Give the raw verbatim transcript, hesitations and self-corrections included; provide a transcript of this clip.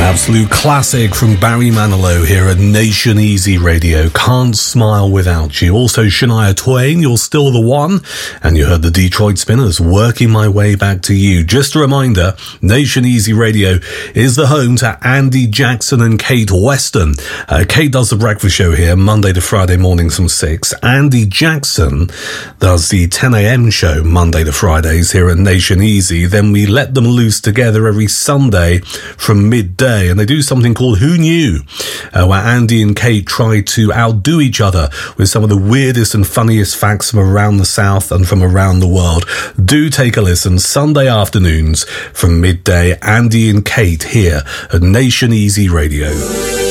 Absolute classic from Barry Manilow here at Nation Easy Radio. Can't Smile Without You. Also Shania Twain, You're Still the One. And you heard the Detroit Spinners, Working My Way Back to You. Just a reminder, Nation Easy Radio is the home to Andy Jackson and Kate Weston. Uh, Kate does the breakfast show here Monday to Friday mornings from six. Andy Jackson does the ten a.m. show Monday to Fridays here at Nation Easy. Then we let them loose together every Sunday from midday. And they do something called Who Knew, uh, where Andy and Kate try to outdo each other with some of the weirdest and funniest facts from around the South and from around the world. Do take a listen Sunday afternoons from midday. Andy and Kate here at Nation Easy Radio.